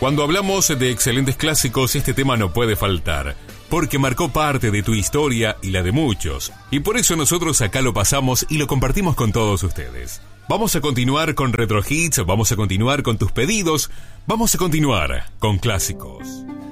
Cuando hablamos de excelentes clásicos, este tema no puede faltar, porque marcó parte de tu historia y la de muchos, y por eso nosotros acá lo pasamos y lo compartimos con todos ustedes. Vamos a continuar con Retro Hits, vamos a continuar con tus pedidos, vamos a continuar con clásicos.